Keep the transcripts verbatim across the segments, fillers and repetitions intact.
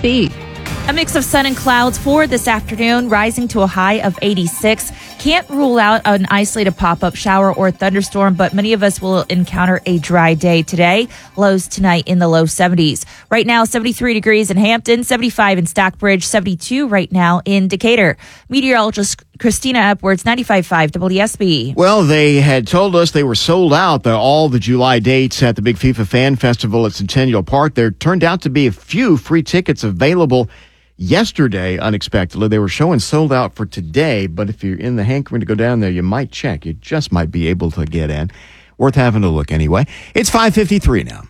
B. A mix of sun and clouds for this afternoon, rising to a high of eighty-six. Can't rule out an isolated pop-up shower or thunderstorm, but many of us will encounter a dry day today. Lows tonight in the low seventies. Right now, seventy-three degrees in Hampton, seventy-five in Stockbridge, seventy-two right now in Decatur. Meteorologist Christina Upwards, ninety-five point five W S B. Well, they had told us they were sold out, the, all the July dates at the Big FIFA Fan Festival at Centennial Park. There turned out to be a few free tickets available yesterday, unexpectedly. They were showing sold out for today, but if you're in the hankering to go down there, you might check. You just might be able to get in. Worth having a look anyway. It's five fifty-three now.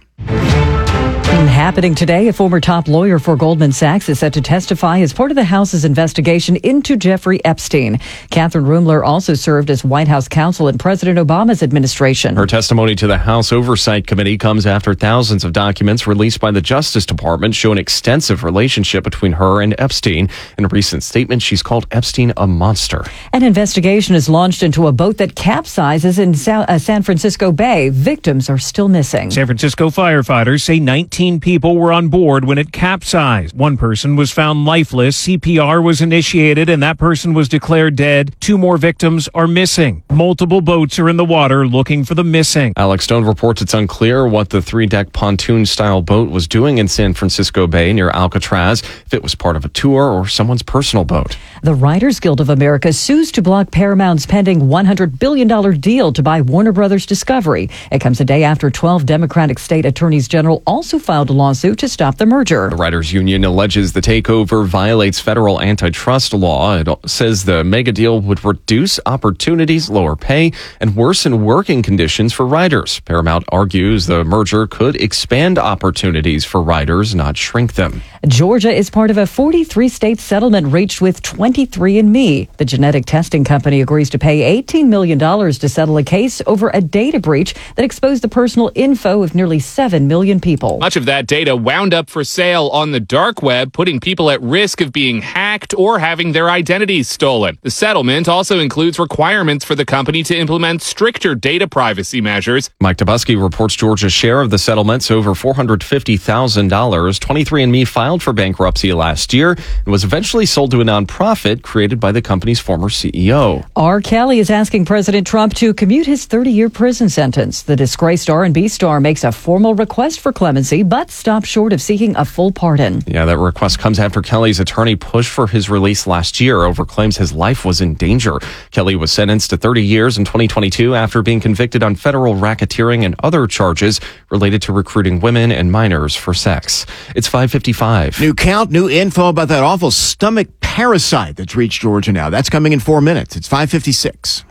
Happening today, a former top lawyer for Goldman Sachs is set to testify as part of the House's investigation into Jeffrey Epstein. Catherine Rumler also served as White House counsel in President Obama's administration. Her testimony to the House Oversight Committee comes after thousands of documents released by the Justice Department show an extensive relationship between her and Epstein. In a recent statement, she's called Epstein a monster. An investigation is launched into a boat that capsizes in San Francisco Bay. Victims are still missing. San Francisco firefighters say nineteen people were on board when it capsized. One person was found lifeless. C P R was initiated and that person was declared dead. Two more victims are missing. Multiple boats are in the water looking for the missing. Alex Stone reports it's unclear what the three-deck pontoon-style boat was doing in San Francisco Bay near Alcatraz, if it was part of a tour or someone's personal boat. The Writers Guild of America sues to block Paramount's pending one hundred billion dollars deal to buy Warner Brothers Discovery. It comes a day after twelve Democratic state attorneys general also filed a lawsuit to stop the merger. The Writers Union alleges the takeover violates federal antitrust law. It says the mega deal would reduce opportunities, lower pay, and worsen working conditions for writers. Paramount argues the merger could expand opportunities for writers, not shrink them. Georgia is part of a forty-three state settlement reached with twenty-three and me. The genetic testing company agrees to pay eighteen million dollars to settle a case over a data breach that exposed the personal info of nearly seven million people. Much of that data wound up for sale on the dark web, putting people at risk of being hacked or having their identities stolen. The settlement also includes requirements for the company to implement stricter data privacy measures. Mike Dubusky reports Georgia's share of the settlements over four hundred fifty thousand dollars. twenty-three and me filed for bankruptcy last year and was eventually sold to a nonprofit created by the company's former C E O. R. Kelly is asking President Trump to commute his thirty-year prison sentence. The disgraced R and B star makes a formal request for clemency, but stops short of seeking a full pardon. Yeah, that request comes after Kelly's attorney pushed for his release last year over claims his life was in danger. Kelly was sentenced to thirty years in twenty twenty-two after being convicted on federal racketeering and other charges related to recruiting women and minors for sex. It's five fifty-five. New count, new info about that awful stomach parasite that's reached Georgia now. That's coming in four minutes. It's five fifty-six.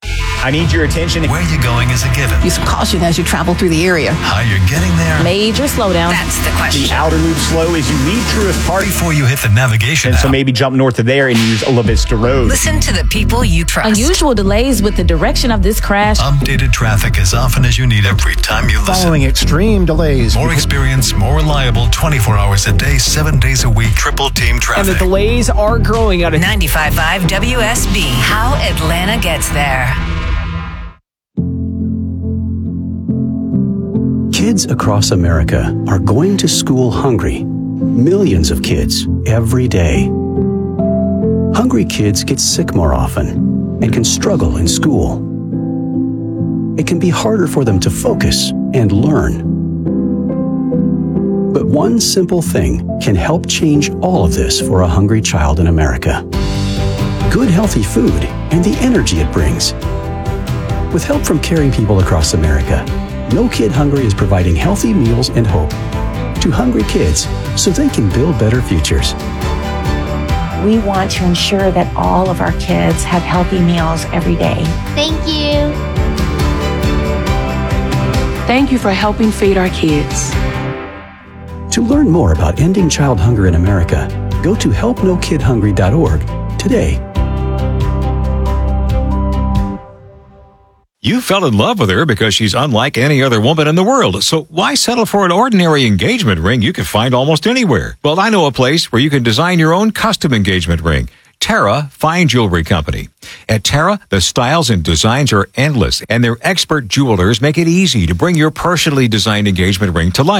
I need your attention. Where you going is a given. Use caution as you travel through the area. How you're getting there. Major slowdown. That's the question. The outer loop slow as you leave Truist Park. Before you hit the navigation And app. so maybe jump north of there and use La Vista Road. Listen to the people you trust. Unusual delays with the direction of this crash. Updated traffic as often as you need every time you listen. Following extreme delays. More experience, more reliable, twenty-four hours a day, seven days a week, triple team traffic. And the delays are growing out of ninety-five point five W S B. How Atlanta gets there. Kids across America are going to school hungry. Millions of kids every day. Hungry kids get sick more often and can struggle in school. It can be harder for them to focus and learn. But one simple thing can help change all of this for a hungry child in America. Good healthy food and the energy it brings. With help from caring people across America, No Kid Hungry is providing healthy meals and hope to hungry kids so they can build better futures. We want to ensure that all of our kids have healthy meals every day. Thank you. Thank you for helping feed our kids. To learn more about ending child hunger in America, go to help no kid hungry dot org today. You fell in love with her because she's unlike any other woman in the world. So why settle for an ordinary engagement ring you can find almost anywhere? Well, I know a place where you can design your own custom engagement ring. Terra Fine Jewelry Company. At Terra, the styles and designs are endless, and their expert jewelers make it easy to bring your personally designed engagement ring to life.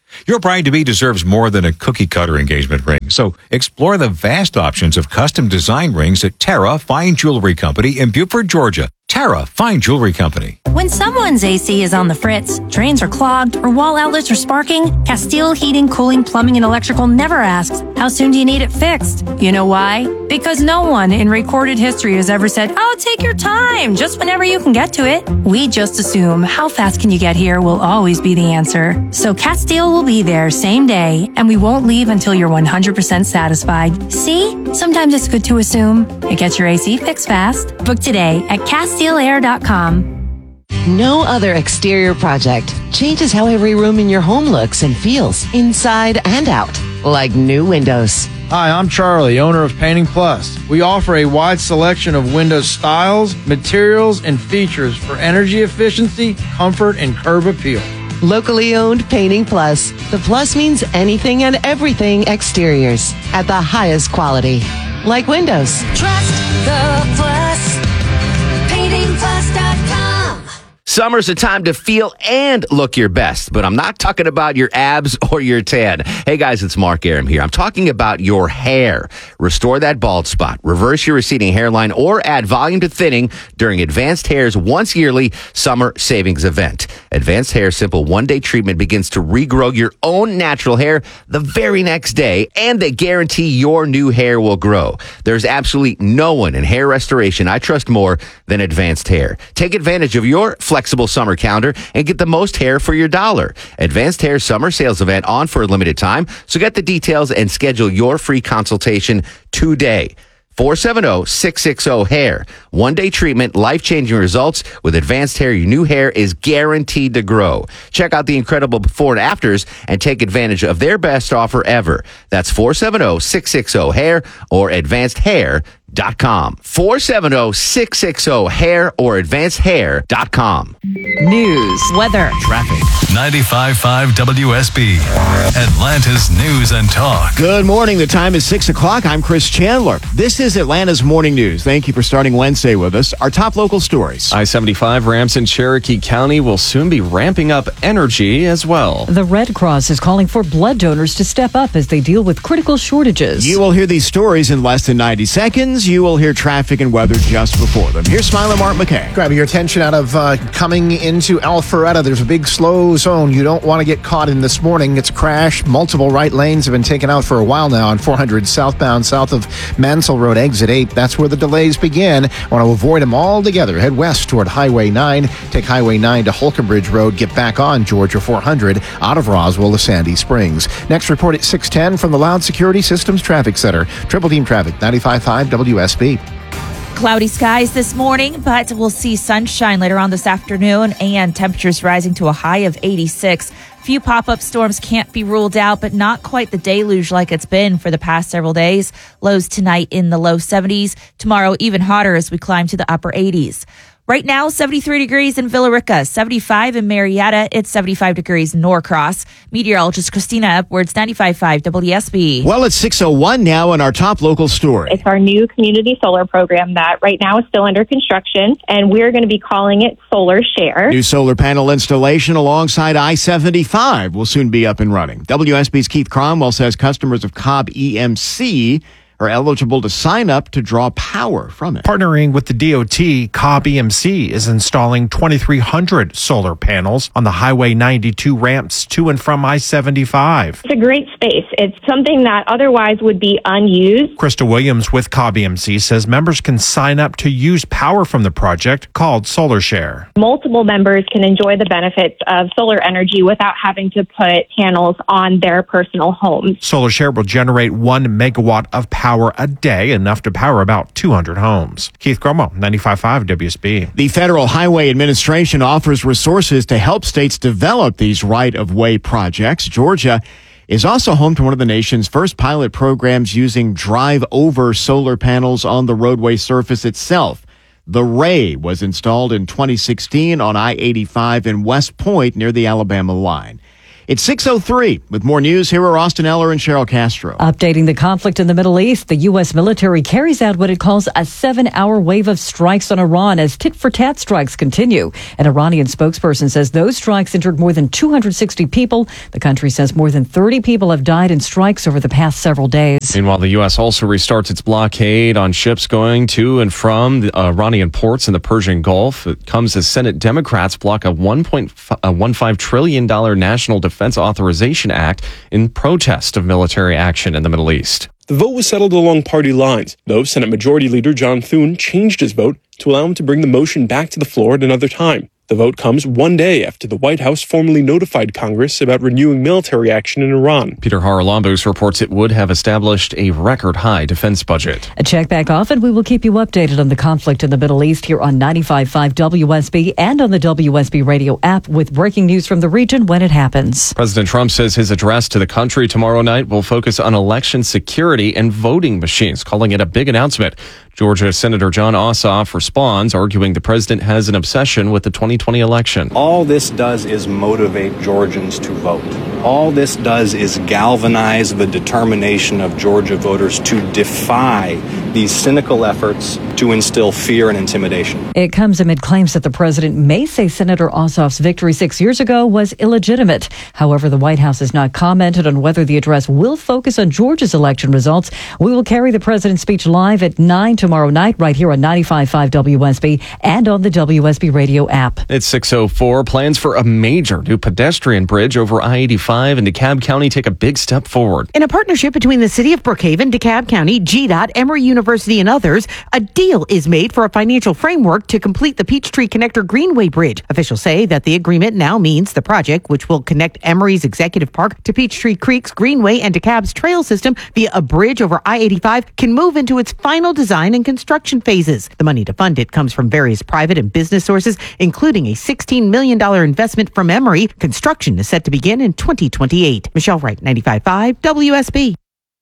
Your bride-to-be deserves more than a cookie-cutter engagement ring. So explore the vast options of custom design rings at Terra Fine Jewelry Company in Beaufort, Georgia. Terra Fine Jewelry Company. When someone's A C is on the fritz, drains are clogged, or wall outlets are sparking, Castile Heating, Cooling, Plumbing, and Electrical never asks, how soon do you need it fixed? You know why? Because no one in recorded history has ever said, oh, take your time, just whenever you can get to it. We just assume how fast can you get here will always be the answer. So Castile will be there same day, and we won't leave until you're one hundred percent satisfied. See? Sometimes it's good to assume. It gets your A C fixed fast. Book today at Castile Air dot com. No other exterior project changes how every room in your home looks and feels, inside and out, like new windows. Hi, I'm Charlie, owner of Painting Plus. We offer a wide selection of window styles, materials, and features for energy efficiency, comfort, and curb appeal. Locally owned Painting Plus. The plus means anything and everything exteriors at the highest quality, like windows. Trust the Plus. painting plus dot com. Summer's a time to feel and look your best, but I'm not talking about your abs or your tan. Hey guys, it's Mark Aram here. I'm talking about your hair. Restore that bald spot, reverse your receding hairline, or add volume to thinning during Advanced Hair's once yearly summer savings event. Advanced Hair Simple one-day treatment begins to regrow your own natural hair the very next day, and they guarantee your new hair will grow. There's absolutely no one in hair restoration I trust more than Advanced Hair. Take advantage of your flexible summer calendar and get the most hair for your dollar. Advanced Hair Summer Sales Event on for a limited time, so get the details and schedule your free consultation today. four seven zero, six six zero, hair. One-day treatment, life-changing results. With Advanced Hair, your new hair is guaranteed to grow. Check out the incredible before and afters and take advantage of their best offer ever. That's four seven zero, six six zero, hair or advanced hair dot com. four seven zero, six six zero, hair or advanced hair dot com. News, weather, traffic. ninety-five point five W S B, Atlanta's News and Talk. Good morning. The time is six o'clock. I'm Chris Chandler. This is Atlanta's Morning News. Thank you for starting Wednesday with us. Our top local stories. I seventy-five ramps in Cherokee County will soon be ramping up energy as well. The Red Cross is calling for blood donors to step up as they deal with critical shortages. You will hear these stories in less than ninety seconds. You will hear traffic and weather just before them. Here's Smiler Mark McKay. Grabbing your attention out of uh, coming into Alpharetta. There's a big slow zone you don't want to get caught in this morning. It's a crash. Multiple right lanes have been taken out for a while now on four hundred southbound south of Mansell Road, exit eight. That's where the delays begin. Want to avoid them altogether. Head west toward Highway nine. Take Highway nine to Holcomb Bridge Road. Get back on Georgia four hundred out of Roswell to Sandy Springs. Next report at six ten from the Loud Security Systems Traffic Center. Triple Team Traffic, ninety-five point five W S B. Cloudy skies this morning, but we'll see sunshine later on this afternoon and temperatures rising to a high of eighty-six. Few pop-up storms can't be ruled out, but not quite the deluge like it's been for the past several days. Lows tonight in the low seventies. Tomorrow, even hotter as we climb to the upper eighties. Right now, seventy-three degrees in Villa Rica, seventy-five in Marietta. It's seventy-five degrees in Norcross. Meteorologist Christina Upwards, ninety-five point five W S B. Well, it's six oh one now in our top local story. It's our new community solar program that right now is still under construction, and we're going to be calling it Solar Share. New solar panel installation alongside I seventy-five will soon be up and running. W S B's Keith Cromwell says customers of Cobb E M C are eligible to sign up to draw power from it. Partnering with the D O T, Cobb E M C is installing twenty-three hundred solar panels on the Highway ninety-two ramps to and from I seventy-five. It's a great space. It's something that otherwise would be unused. Krista Williams with Cobb E M C says members can sign up to use power from the project called Solar Share. Multiple members can enjoy the benefits of solar energy without having to put panels on their personal homes. Solar Share will generate one megawatt of power Power a day, enough to power about two hundred homes. Keith Cromwell, ninety-five point five W S B. The Federal Highway Administration offers resources to help states develop these right-of-way projects. Georgia is also home to one of the nation's first pilot programs using drive-over solar panels on the roadway surface itself. The Ray was installed in twenty sixteen on I eighty-five in West Point near the Alabama line. It's six oh three. With more news, here are Austin Eller and Cheryl Castro. Updating the conflict in the Middle East, the U S military carries out what it calls a seven-hour wave of strikes on Iran as tit-for-tat strikes continue. An Iranian spokesperson says those strikes injured more than two hundred sixty people. The country says more than thirty people have died in strikes over the past several days. Meanwhile, the U S also restarts its blockade on ships going to and from the Iranian ports in the Persian Gulf. It comes as Senate Democrats block a one point one five trillion dollars National Defense Authorization Act in protest of military action in the Middle East. The vote was settled along party lines, though Senate Majority Leader John Thune changed his vote to allow him to bring the motion back to the floor at another time. The vote comes one day after the White House formally notified Congress about renewing military action in Iran. Peter Haralambos reports it would have established a record-high defense budget. A check back often. We will keep you updated on the conflict in the Middle East here on ninety-five point five W S B and on the W S B radio app with breaking news from the region when it happens. President Trump says his address to the country tomorrow night will focus on election security and voting machines, calling it a big announcement. Georgia Senator John Ossoff responds, arguing the president has an obsession with the twenty twenty election. All this does is motivate Georgians to vote. All this does is galvanize the determination of Georgia voters to defy these cynical efforts to instill fear and intimidation. It comes amid claims that the president may say Senator Ossoff's victory six years ago was illegitimate. However, the White House has not commented on whether the address will focus on Georgia's election results. We will carry the president's speech live at nine tomorrow night right here on ninety-five point five W S B and on the W S B radio app. It's six oh four. Plans for a major new pedestrian bridge over I eighty-five in DeKalb County take a big step forward. In a partnership between the City of Brookhaven, DeKalb County, G DOT, Emory University, and others, a deal is made for a financial framework to complete the Peachtree Connector Greenway Bridge. Officials say that the agreement now means the project, which will connect Emory's Executive Park to Peachtree Creek's Greenway and DeKalb's trail system via a bridge over I eighty-five, can move into its final design and construction phases. The money to fund it comes from various private and business sources, including a sixteen million dollars investment from Emory. Construction is set to begin in twenty twenty-eight. Michelle Wright, ninety-five point five W S B.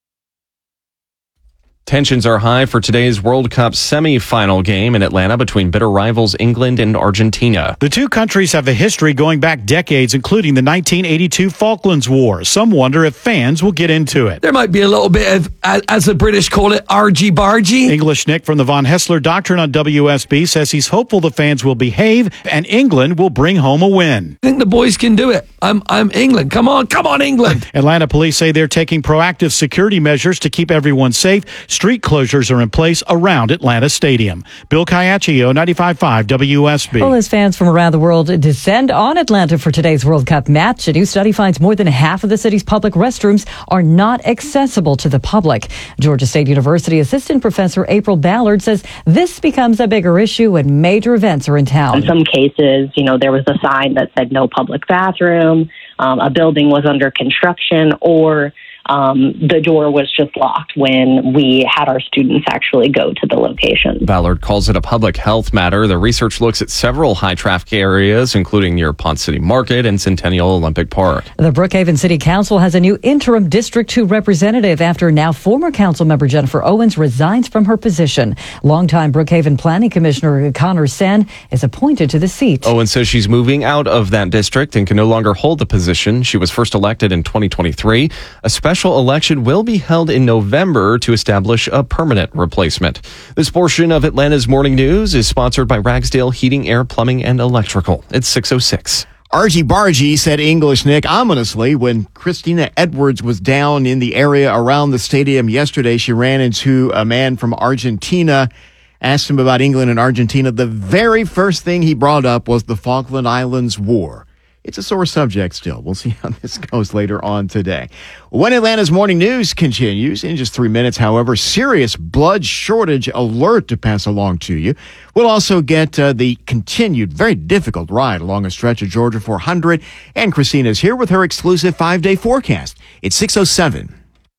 Tensions are high for today's World Cup semi-final game in Atlanta between bitter rivals England and Argentina. The two countries have a history going back decades, including the nineteen eighty-two Falklands War. Some wonder if fans will get into it. There might be a little bit of, as the British call it, argy-bargy. English Nick from the Von Hessler Doctrine on W S B says he's hopeful the fans will behave and England will bring home a win. I think the boys can do it. I'm, I'm England. Come on, come on, England. Atlanta police say they're taking proactive security measures to keep everyone safe. Street closures are in place around Atlanta Stadium. Bill Caiaccio, ninety-five point five W S B. Well, as fans from around the world descend on Atlanta for today's World Cup match, a new study finds more than half of the city's public restrooms are not accessible to the public. Georgia State University assistant professor April Ballard says this becomes a bigger issue when major events are in town. In some cases, you know, there was a sign that said no public bathroom, um, a building was under construction, or Um, the door was just locked when we had our students actually go to the location. Ballard calls it a public health matter. The research looks at several high traffic areas, including near Ponce City Market and Centennial Olympic Park. The Brookhaven City Council has a new interim District two representative after now former council member Jennifer Owens resigns from her position. Longtime Brookhaven Planning Commissioner Connor Sen is appointed to the seat. Owens says she's moving out of that district and can no longer hold the position. She was first elected in twenty twenty-three. A special election will be held in November to establish a permanent replacement. This portion of Atlanta's Morning News is sponsored by Ragsdale Heating, Air, Plumbing, and Electrical. It's six oh six. Argy Bargy, said English Nick ominously when Christina Edwards was down in the area around the stadium yesterday. She ran into a man from Argentina, asked him about England and Argentina. The very first thing he brought up was the Falkland Islands War. It's a sore subject still. We'll see how this goes later on today. When Atlanta's Morning News continues in just three minutes, however, serious blood shortage alert to pass along to you. We'll also get uh, the continued very difficult ride along a stretch of Georgia four hundred. And Christina's here with her exclusive five-day forecast. It's six oh seven.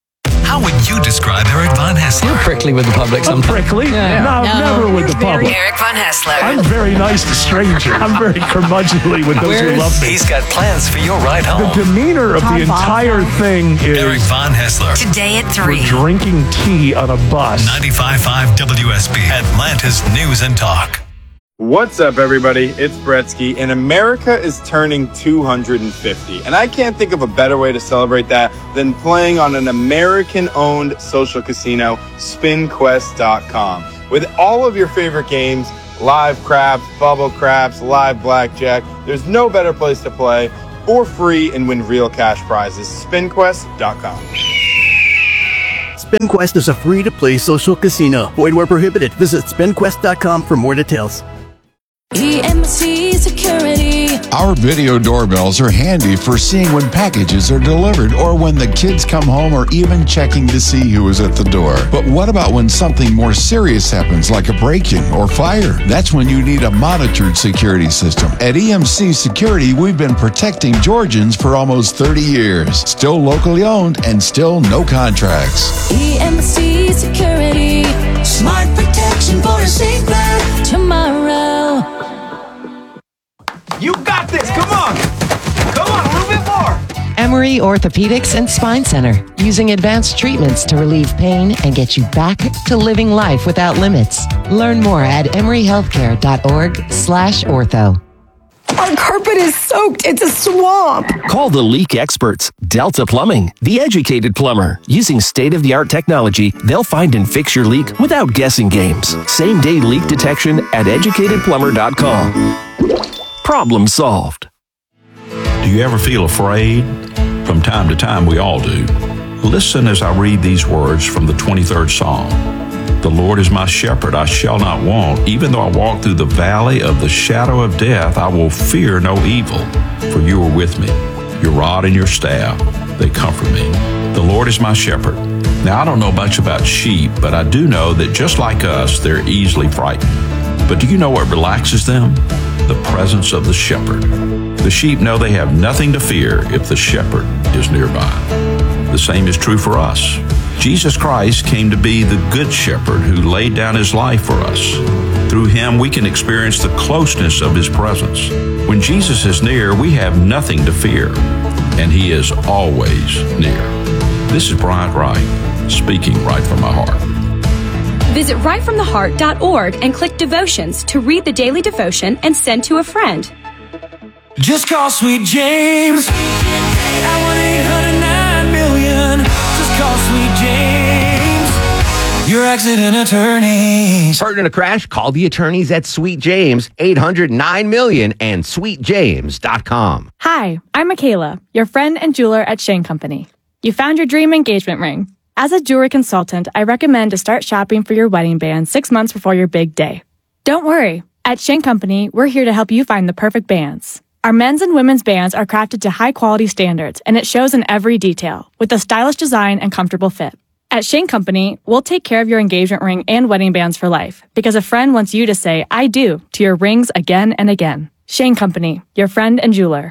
How would you describe Eric Von Hessler? You're prickly with the public I'm sometimes. prickly? Yeah. No, No, never with the public. Eric Von Hessler. I'm very nice to strangers. I'm very curmudgeonly with those who love me. He's got plans for your ride home. The demeanor of the entire thing is Eric Von Hessler. Today at we're three. drinking tea on a bus. ninety-five point five W S B, Atlanta's News and Talk. What's up, everybody? It's Bretsky, and America is turning two hundred fifty. And I can't think of a better way to celebrate that than playing on an American-owned social casino, spin quest dot com. With all of your favorite games, live craps, bubble craps, live blackjack, there's no better place to play for free and win real cash prizes. spin quest dot com. SpinQuest is a free-to-play social casino. Void where prohibited. Visit spin quest dot com for more details. E M C Security. Our video doorbells are handy for seeing when packages are delivered or when the kids come home or even checking to see who is at the door. But what about when something more serious happens, like a break-in or fire? That's when you need a monitored security system. At E M C Security, we've been protecting Georgians for almost thirty years. Still locally owned and still no contracts. E M C Security. Smart protection for a safer tomorrow. You got this. Come on. Come on, a little bit more. Emory Orthopedics and Spine Center, using advanced treatments to relieve pain and get you back to living life without limits. Learn more at emory healthcare dot org slash ortho. Our carpet is soaked. It's a swamp. Call the leak experts, Delta Plumbing, the educated plumber. Using state-of-the-art technology, they'll find and fix your leak without guessing games. Same-day leak detection at educated plumber dot com. Problem solved. Do you ever feel afraid? From time to time, we all do. Listen as I read these words from the twenty-third Psalm. The Lord is my shepherd, I shall not want. Even though I walk through the valley of the shadow of death, I will fear no evil, for you are with me. Your rod and your staff, they comfort me. The Lord is my shepherd. Now, I don't know much about sheep, but I do know that just like us, they're easily frightened. But do you know what relaxes them? The presence of the shepherd. The sheep know they have nothing to fear if the shepherd is nearby. The same is true for us. Jesus Christ came to be the good shepherd who laid down his life for us. Through him, we can experience the closeness of his presence. When Jesus is near, we have nothing to fear, and he is always near. This is Bryant Wright, speaking right from my heart. Visit right from the heart dot org and click Devotions to read the daily devotion and send to a friend. Just call Sweet James at one eight hundred nine million. Just call Sweet James, your accident attorneys. Hurt in a crash? Call the attorneys at Sweet James, eight hundred nine million and sweet james dot com. Hi, I'm Michaela, your friend and jeweler at Shane Company. You found your dream engagement ring. As a jewelry consultant, I recommend to start shopping for your wedding band six months before your big day. Don't worry. At Shane Company, we're here to help you find the perfect bands. Our men's and women's bands are crafted to high-quality standards, and it shows in every detail, with a stylish design and comfortable fit. At Shane Company, we'll take care of your engagement ring and wedding bands for life, because a friend wants you to say, I do, to your rings again and again. Shane Company, your friend and jeweler.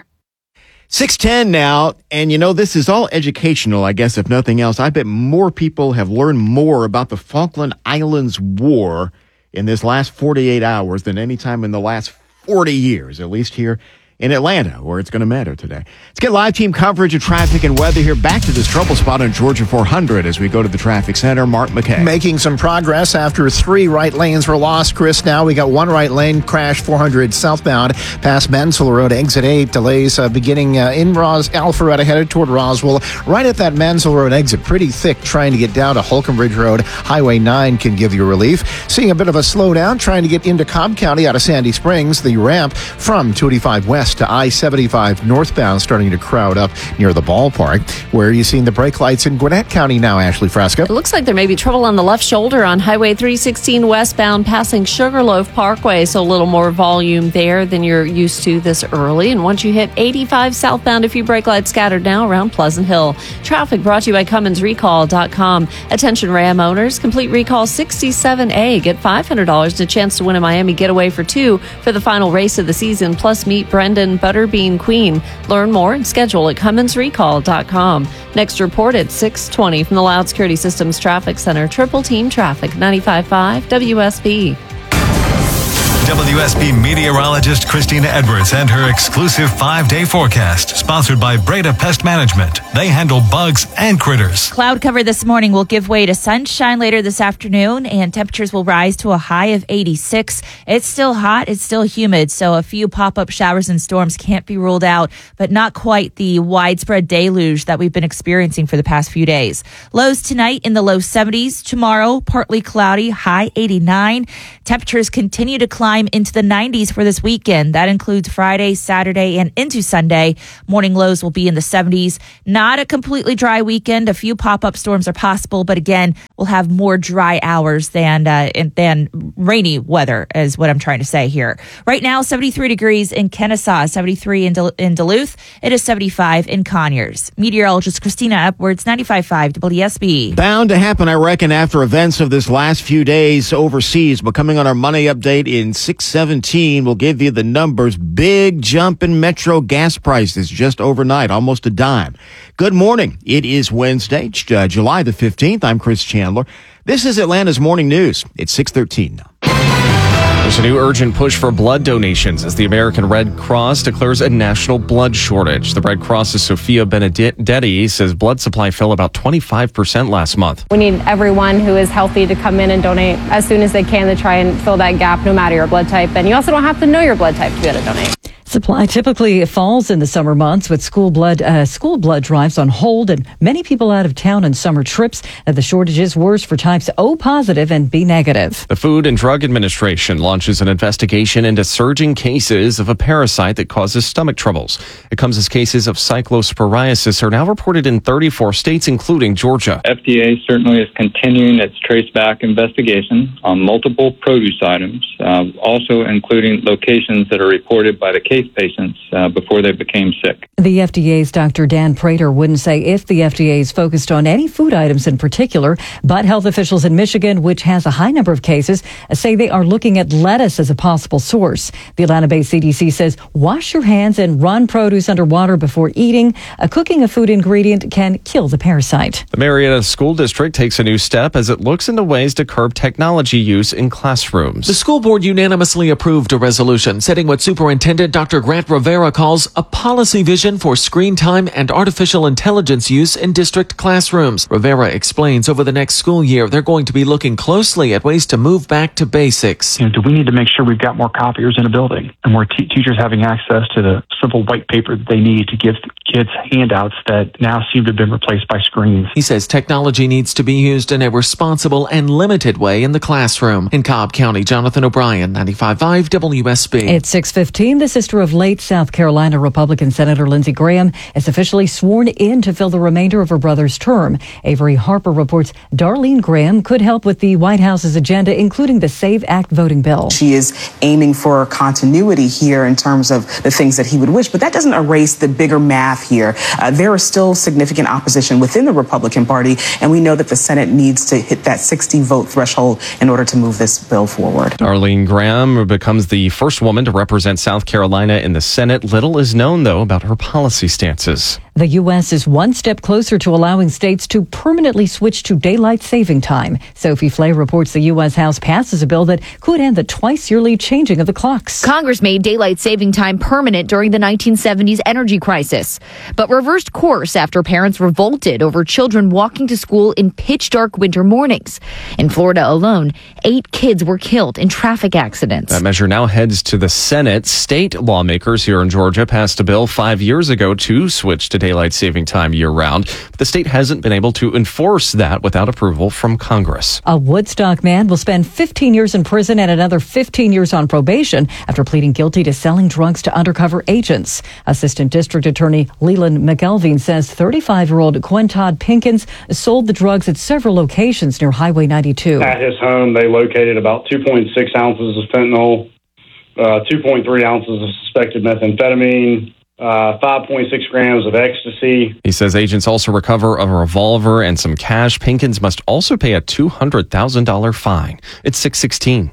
six ten now, and you know, this is all educational, I guess, if nothing else. I bet more people have learned more about the Falkland Islands War in this last forty-eight hours than any time in the last forty years, at least here in Atlanta, where it's going to matter today. Let's get live team coverage of traffic and weather here. Back to this trouble spot on Georgia four hundred as we go to the traffic center. Mark McKay. Making some progress after three right lanes were lost, Chris. Now we got one right lane crash four hundred southbound past Mansell Road, exit eight. Delays uh, beginning uh, in Ros Alpharetta, headed toward Roswell. Right at that Mansell Road exit, pretty thick trying to get down to Holcomb Bridge Road. Highway nine can give you relief. Seeing a bit of a slowdown trying to get into Cobb County out of Sandy Springs. The ramp from two eighty-five west to I seventy-five northbound starting to crowd up near the ballpark. Where are you seeing the brake lights in Gwinnett County now, Ashley Fresca? It looks like there may be trouble on the left shoulder on Highway three sixteen westbound passing Sugarloaf Parkway, so a little more volume there than you're used to this early. And once you hit eighty-five southbound, a few brake lights scattered now around Pleasant Hill. Traffic brought to you by Cummins Recall dot com. Attention Ram owners, complete Recall sixty-seven A. Get five hundred dollars and a chance to win a Miami getaway for two for the final race of the season, plus meet Brendan Butterbean Queen. Learn more and schedule at Cummins Recall dot com. Next report at six twenty from the Loud Security Systems Traffic Center. Triple Team Traffic, ninety-five point five W S B. W S B meteorologist Christina Edwards and her exclusive five-day forecast, sponsored by Breda Pest Management. They handle bugs and critters. Cloud cover this morning will give way to sunshine later this afternoon, and temperatures will rise to a high of eighty-six. It's still hot. It's still humid, so a few pop-up showers and storms can't be ruled out, but not quite the widespread deluge that we've been experiencing for the past few days. Lows tonight in the low seventies. Tomorrow, partly cloudy, high eighty-nine. Temperatures continue to climb into the nineties for this weekend. That includes Friday, Saturday, and into Sunday. Morning lows will be in the seventies. Not a completely dry weekend. A few pop-up storms are possible, but again, we'll have more dry hours than uh, than rainy weather, is what I'm trying to say here. Right now, seventy-three degrees in Kennesaw, seventy-three in, Dul- in Duluth. It is seventy-five in Conyers. Meteorologist Christina Edwards, ninety-five point five W S B. Bound to happen, I reckon, after events of this last few days overseas. But coming on our money update in six seventeen, we'll give you the numbers. Big jump in Metro gas prices just overnight, almost a dime. Good morning. It is Wednesday, uh, July the fifteenth. I'm Chris Chandler. This is Atlanta's Morning News. It's six thirteen now. There's a new urgent push for blood donations as the American Red Cross declares a national blood shortage. The Red Cross's Sophia Benedetti says blood supply fell about twenty-five percent last month. We need everyone who is healthy to come in and donate as soon as they can to try and fill that gap, no matter your blood type. And you also don't have to know your blood type to be able to donate. Supply typically falls in the summer months with school blood uh, school blood drives on hold and many people out of town on summer trips. Uh, the shortage is worse for types O positive and B negative. The Food and Drug Administration launches an investigation into surging cases of a parasite that causes stomach troubles. It comes as cases of cyclosporiasis are now reported in thirty-four states, including Georgia. F D A certainly is continuing its traceback investigation on multiple produce items, uh, also including locations that are reported by the case patients uh, before they became sick. The F D A's Doctor Dan Prater wouldn't say if the F D A is focused on any food items in particular, but health officials in Michigan, which has a high number of cases, say they are looking at lettuce as a possible source. The Atlanta-based C D C says wash your hands and run produce under water before eating. A cooking a food ingredient can kill the parasite. The Marietta School District takes a new step as it looks into ways to curb technology use in classrooms. The school board unanimously approved a resolution setting what Superintendent Doctor Grant Rivera calls a policy vision for screen time and artificial intelligence use in district classrooms. Rivera explains over the next school year they're going to be looking closely at ways to move back to basics. You know, do we need to make sure we've got more copiers in a building and more te- teachers having access to the simple white paper that they need to give kids handouts that now seem to have been replaced by screens? He says technology needs to be used in a responsible and limited way in the classroom. In Cobb County, Jonathan O'Brien, ninety-five point five W S B. It's six fifteen. The sister of late South Carolina Republican Senator Lindsey Graham is officially sworn in to fill the remainder of her brother's term. Avery Harper reports Darlene Graham could help with the White House's agenda, including the SAVE Act voting bill. She is aiming for continuity here in terms of the things that he would wish, but that doesn't erase the bigger math here. Uh, there is still significant opposition within the Republican Party, and we know that the Senate needs to hit that sixty vote threshold in order to move this bill forward. Darlene Graham becomes the first woman to represent South Carolina in the Senate. Little is known, though, about her policy stances. The U S is one step closer to allowing states to permanently switch to daylight saving time. Sophie Flay reports the U S House passes a bill that could end the twice-yearly changing of the clocks. Congress made daylight saving time permanent during the nineteen seventies energy crisis, but reversed course after parents revolted over children walking to school in pitch-dark winter mornings. In Florida alone, eight kids were killed in traffic accidents. That measure now heads to the Senate. State lawmakers here in Georgia passed a bill five years ago to switch to daylight saving time year-round. But the state hasn't been able to enforce that without approval from Congress. A Woodstock man will spend fifteen years in prison and another fifteen years on probation after pleading guilty to selling drugs to undercover agents. Assistant District Attorney Leland McElveen says thirty-five-year-old Quintod Pinkins sold the drugs at several locations near Highway ninety-two. At his home, they located about two point six ounces of fentanyl, uh, two point three ounces of suspected methamphetamine, Uh, five point six grams of ecstasy. He says agents also recover a revolver and some cash. Pinkins must also pay a two hundred thousand dollars fine. It's six sixteen.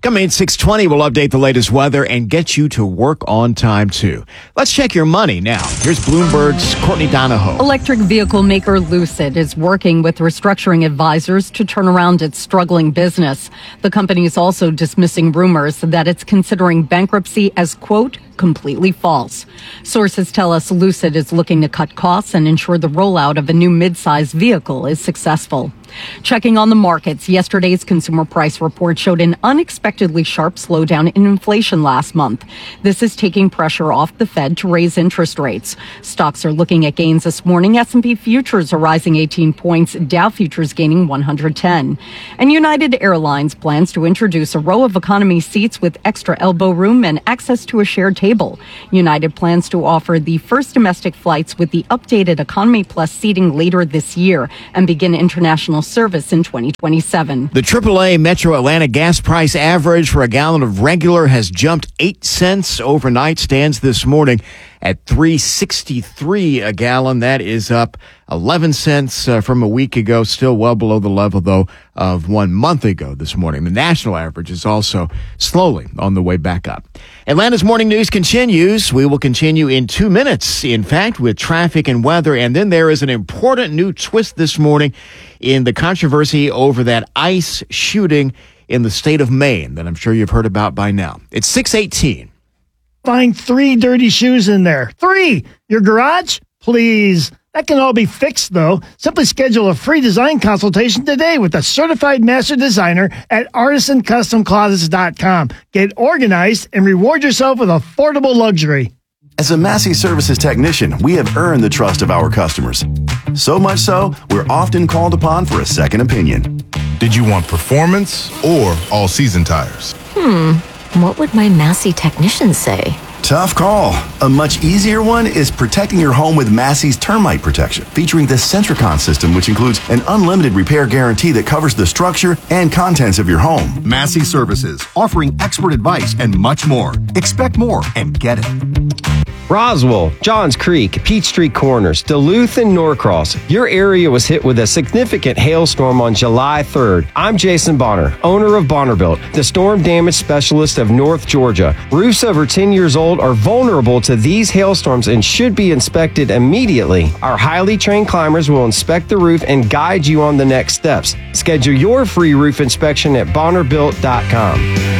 Coming at six twenty, we'll update the latest weather and get you to work on time, too. Let's check your money now. Here's Bloomberg's Courtney Donahoe. Electric vehicle maker Lucid is working with restructuring advisors to turn around its struggling business. The company is also dismissing rumors that it's considering bankruptcy as, quote, completely false. Sources tell us Lucid is looking to cut costs and ensure the rollout of a new mid-size vehicle is successful. Checking on the markets, yesterday's consumer price report showed an unexpectedly sharp slowdown in inflation last month. This is taking pressure off the Fed to raise interest rates. Stocks are looking at gains this morning. S and P futures are rising eighteen points, Dow futures gaining one hundred ten. And United Airlines plans to introduce a row of economy seats with extra elbow room and access to a shared table. United plans to offer the first domestic flights with the updated Economy Plus seating later this year and begin international service in twenty twenty-seven. The triple A Metro Atlanta gas price average for a gallon of regular has jumped eight cents overnight, stands this morning at three sixty-three a gallon. That is up eleven cents uh, from a week ago, still well below the level, though, of one month ago this morning. The national average is also slowly on the way back up. Atlanta's morning news continues. We will continue in two minutes, in fact, with traffic and weather. And then there is an important new twist this morning in the controversy over that ICE shooting in the state of Maine that I'm sure you've heard about by now. It's six eighteen. Find three dirty shoes in there. Three! Your garage? Please. That can all be fixed, though. Simply schedule a free design consultation today with a certified master designer at artisan custom closets dot com. Get organized and reward yourself with affordable luxury. As a Massey Services technician, we have earned the trust of our customers. So much so, we're often called upon for a second opinion. Did you want performance or all-season tires? Hmm, what would my Massey technician say? Tough call. A much easier one is protecting your home with Massey's Termite Protection, featuring the Centricon system, which includes an unlimited repair guarantee that covers the structure and contents of your home. Massey Services, offering expert advice and much more. Expect more and get it. Roswell, Johns Creek, Peachtree Corners, Duluth, and Norcross. Your area was hit with a significant hailstorm on July third. I'm Jason Bonner, owner of Bonnerbuilt, the storm damage specialist of North Georgia. Roofs over ten years old are vulnerable to these hailstorms and should be inspected immediately. Our highly trained climbers will inspect the roof and guide you on the next steps. Schedule your free roof inspection at bonner built dot com.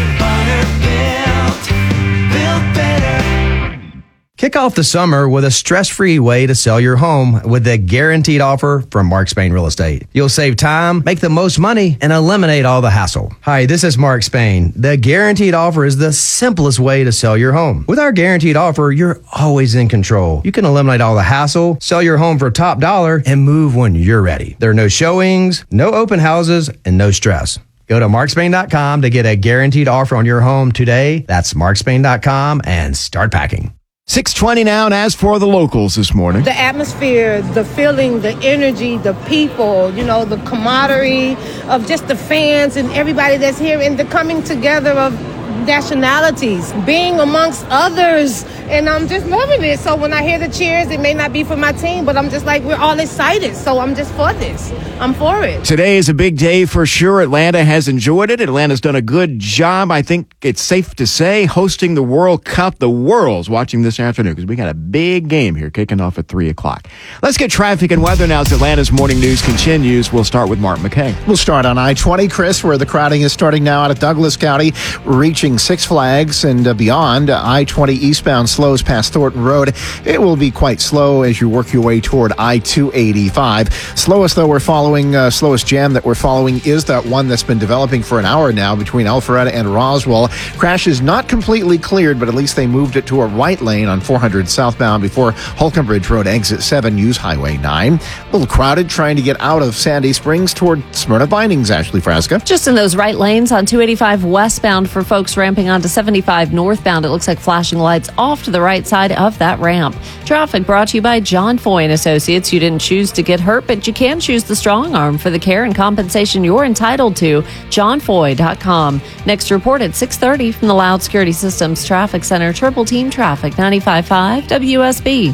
Kick off the summer with a stress-free way to sell your home with the guaranteed offer from Mark Spain Real Estate. You'll save time, make the most money, and eliminate all the hassle. Hi, this is Mark Spain. The guaranteed offer is the simplest way to sell your home. With our guaranteed offer, you're always in control. You can eliminate all the hassle, sell your home for top dollar, and move when you're ready. There are no showings, no open houses, and no stress. Go to mark spain dot com to get a guaranteed offer on your home today. That's mark spain dot com and start packing. six twenty now, and as for the locals this morning. The atmosphere, the feeling, the energy, the people, you know, the camaraderie of just the fans and everybody that's here, and the coming together of nationalities, being amongst others, and I'm just loving it. So when I hear the cheers, it may not be for my team, but I'm just like, we're all excited, so I'm just for this. I'm for it. Today is a big day for sure. Atlanta has enjoyed it. Atlanta's done a good job, I think it's safe to say, hosting the World Cup. The world's watching this afternoon because we got a big game here kicking off at three o'clock. Let's get traffic and weather now as Atlanta's morning news continues. We'll start with Mark McKay. We'll start on I twenty, Chris, where the crowding is starting now out of Douglas County, reaching Six Flags and uh, beyond. Uh, I twenty eastbound slows past Thornton Road. It will be quite slow as you work your way toward I two eighty-five. Slowest, though, we're following, uh, slowest jam that we're following is that one that's been developing for an hour now between Alpharetta and Roswell. Crash is not completely cleared, but at least they moved it to a right lane on four hundred southbound before Holcomb Bridge Road, exit seven, use Highway nine. A little crowded trying to get out of Sandy Springs toward Smyrna Bindings, Ashley Frasca. Just in those right lanes on two eighty-five westbound for folks ramping onto seventy-five northbound. It looks like flashing lights off to the right side of that ramp. Traffic brought to you by John Foy and Associates. You didn't choose to get hurt, but you can choose the strong arm for the care and compensation you're entitled to. john foy dot com. Next report at six thirty from the Loud Security Systems Traffic Center. Triple Team Traffic, ninety-five point five W S B.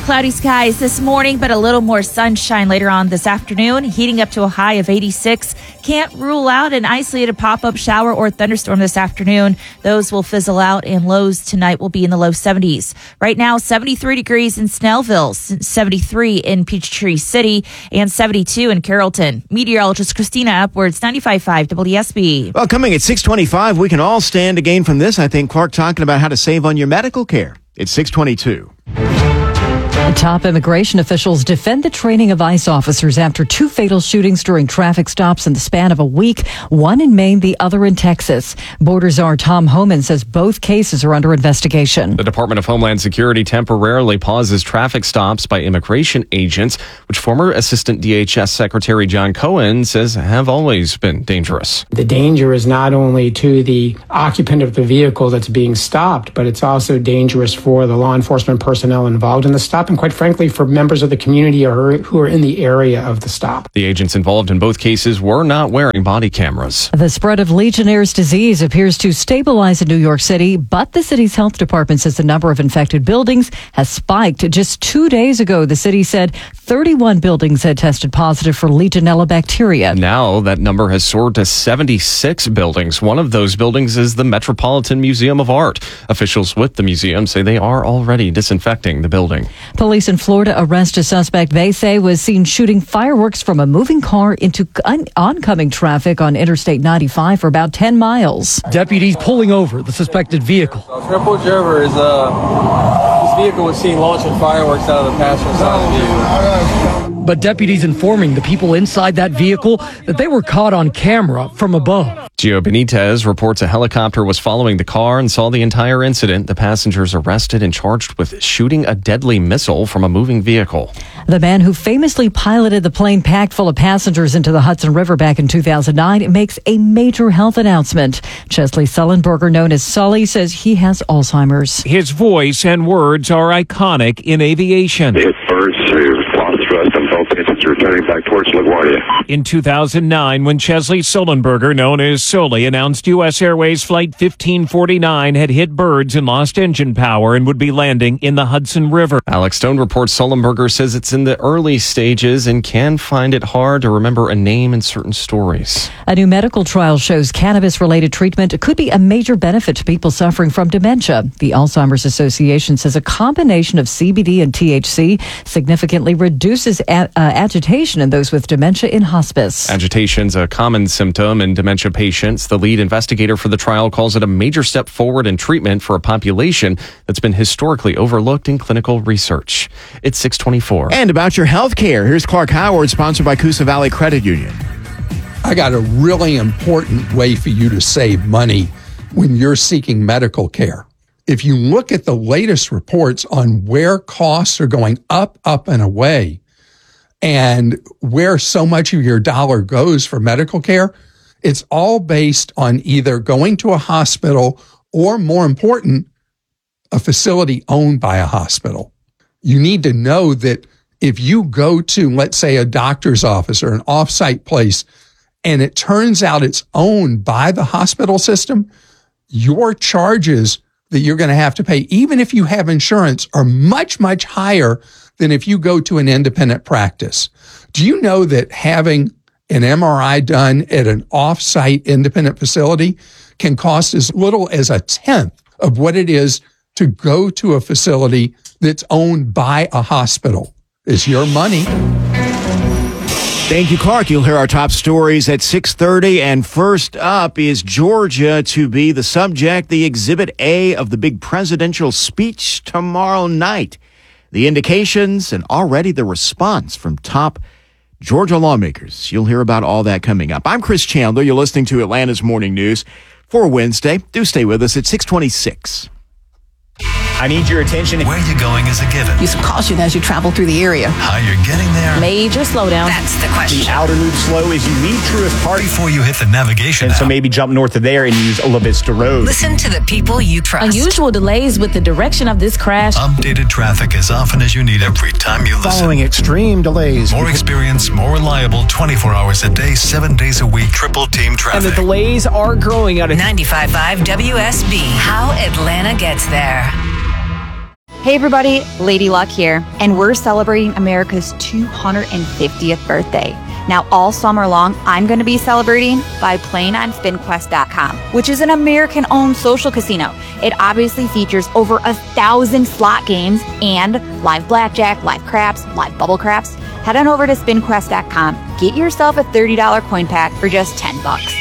Cloudy skies this morning, but a little more sunshine later on this afternoon, heating up to a high of eighty-six. Can't rule out an isolated pop-up shower or thunderstorm this afternoon. Those will fizzle out, and lows tonight will be in the low seventies. Right now, seventy-three degrees in Snellville, seventy-three in Peachtree City, and seventy-two in Carrollton. Meteorologist Christina Upwards, ninety-five point five W S B. Well, coming at six twenty-five, we can all stand to gain from this. I think Clark talking about how to save on your medical care. It's six twenty-two. Top immigration officials defend the training of ICE officers after two fatal shootings during traffic stops in the span of a week, one in Maine, the other in Texas. Border Czar Tom Homan says both cases are under investigation. The Department of Homeland Security temporarily pauses traffic stops by immigration agents, which former Assistant D H S Secretary John Cohen says have always been dangerous. The danger is not only to the occupant of the vehicle that's being stopped, but it's also dangerous for the law enforcement personnel involved in the stop, and quite frankly, for members of the community who are in the area of the stop. The agents involved in both cases were not wearing body cameras. The spread of Legionnaire's disease appears to stabilize in New York City, but the city's health department says the number of infected buildings has spiked. Just two days ago, the city said thirty-one buildings had tested positive for Legionella bacteria. Now that number has soared to seventy-six buildings. One of those buildings is the Metropolitan Museum of Art. Officials with the museum say they are already disinfecting the building. Police in Florida arrest a suspect they say was seen shooting fireworks from a moving car into un- oncoming traffic on Interstate ninety-five for about ten miles. Deputies pulling over the suspected vehicle. Triple Observer is uh, this vehicle was seen launching fireworks out of the passenger side of the vehicle. But deputies informing the people inside that vehicle that they were caught on camera from above. Gio Benitez reports a helicopter was following the car and saw the entire incident. The passengers arrested and charged with shooting a deadly missile from a moving vehicle. The man who famously piloted the plane packed full of passengers into the Hudson River back in two thousand nine makes a major health announcement. Chesley Sullenberger, known as Sully, says he has Alzheimer's. His voice and words are iconic in aviation. Hit birds, lost thrust and felt pitches returning back towards LaGuardia. In two thousand nine, when Chesley Sullenberger, known as Sully, announced U S Airways Flight fifteen forty-nine had hit birds and lost engine power and would be landing in the Hudson River. Alex Stone reports Sullenberger says it's in the early stages and can find it hard to remember a name in certain stories. A new medical trial shows cannabis-related treatment could be a major benefit to people suffering from dementia. The Alzheimer's Association says a combination of C B D and T H C significantly reduces a- uh, agitation in those with dementia in hospice. Agitation's a common symptom in dementia patients. The lead investigator for the trial calls it a major step forward in treatment for a population that's been historically overlooked in clinical research. It's six twenty-four. And about your health care, here's Clark Howard, sponsored by Coosa Valley Credit Union. I got a really important way for you to save money when you're seeking medical care. If you look at the latest reports on where costs are going up, up, and away, and where so much of your dollar goes for medical care, it's all based on either going to a hospital or, more important, a facility owned by a hospital. You need to know that if you go to, let's say, a doctor's office or an off-site place, and it turns out it's owned by the hospital system, your charges that you're going to have to pay, even if you have insurance, are much, much higher than if you go to an independent practice. Do you know that having an M R I done at an off-site independent facility can cost as little as a tenth of what it is to go to a facility that's owned by a hospital? It's your money. Thank you, Clark. You'll hear our top stories at six thirty. And first up is Georgia to be the subject, the Exhibit A of the big presidential speech tomorrow night. The indications and already the response from top Georgia lawmakers. You'll hear about all that coming up. I'm Chris Chandler. You're listening to Atlanta's Morning News for Wednesday. Do stay with us at six twenty-six. I need your attention. Where you're going is a given. Use caution as you travel through the area. How you're getting there. Major slowdown. That's the question. The outer loop slow as you leave Truist Park. Before you hit the navigation And app. so maybe jump north of there and use La Vista Road. Listen to the people you trust. Unusual delays with the direction of this crash. Updated traffic as often as you need every time you listen. Following extreme delays. More experience, more reliable, twenty-four hours a day, seven days a week. Triple team traffic. And the delays are growing out of ninety-five point five W S B. How Atlanta gets there. Hey everybody, Lady Luck here, and we're celebrating America's two hundred fiftieth birthday. Now all summer long, I'm going to be celebrating by playing on spin quest dot com, which is an American-owned social casino. It obviously features over a thousand slot games and live blackjack, live craps, live bubble craps. Head on over to spin quest dot com, get yourself a thirty dollars coin pack for just ten bucks.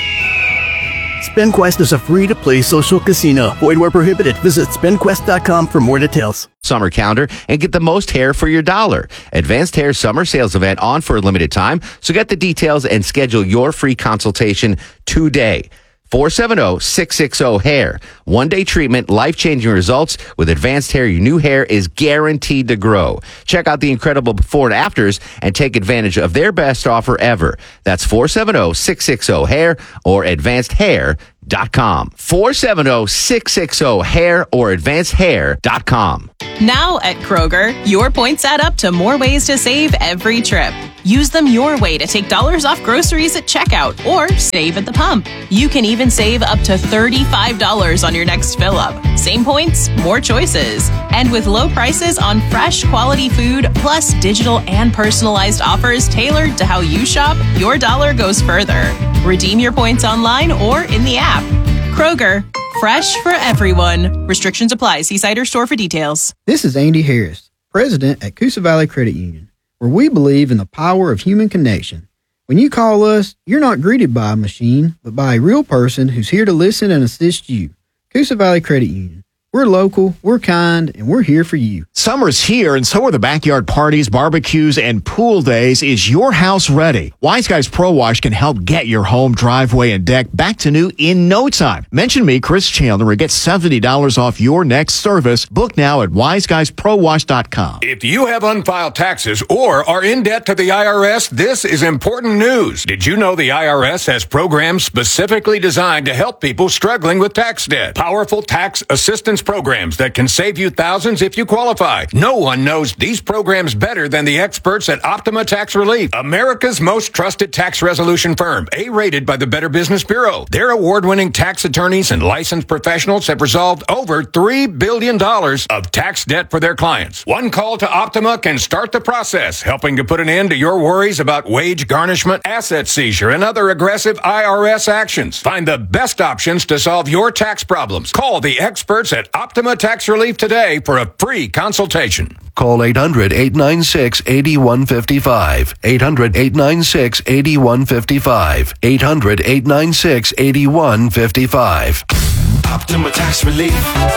SpinQuest is a free-to-play social casino. Void where prohibited. Visit spin quest dot com for more details. Summer calendar and get the most hair for your dollar. Advanced Hair Summer Sales Event on for a limited time. So get the details and schedule your free consultation today. four seven zero, six six zero, hair. One-day treatment, life-changing results. With Advanced Hair, your new hair is guaranteed to grow. Check out the incredible before and afters and take advantage of their best offer ever. That's four seven zero, six six zero, hair or advanced hair dot com. four seven zero, six six zero, hair or advanced hair dot com. Now at Kroger, your points add up to more ways to save every trip. Use them your way to take dollars off groceries at checkout or save at the pump. You can even save up to thirty-five dollars on your next fill up. Same points, more choices. And with low prices on fresh, quality food, plus digital and personalized offers tailored to how you shop, your dollar goes further. Redeem your points online or in the app. Kroger, fresh for everyone. Restrictions apply. See site or store for details. This is Andy Harris, president at Coosa Valley Credit Union, where we believe in the power of human connection. When you call us, you're not greeted by a machine, but by a real person who's here to listen and assist you. Coosa Valley Credit Union. We're local, we're kind, and we're here for you. Summer's here, and so are the backyard parties, barbecues, and pool days. Is your house ready? Wise Guys Pro Wash can help get your home, driveway, and deck back to new in no time. Mention me, Chris Chandler, and get seventy dollars off your next service. Book now at wise guys pro wash dot com. If you have unfiled taxes or are in debt to the I R S, this is important news. Did you know the I R S has programs specifically designed to help people struggling with tax debt? Powerful tax assistance programs that can save you thousands if you qualify. No one knows these programs better than the experts at Optima Tax Relief, America's most trusted tax resolution firm, A-rated by the Better Business Bureau. Their award-winning tax attorneys and licensed professionals have resolved over three billion dollars of tax debt for their clients. One call to Optima can start the process, helping to put an end to your worries about wage garnishment, asset seizure, and other aggressive I R S actions. Find the best options to solve your tax problems. Call the experts at Optima Tax Relief today for a free consultation. Call eight hundred, eight nine six, eight one five five. eight hundred, eight nine six, eight one five five. eight hundred, eight nine six, eight one five five. Optima Tax Relief.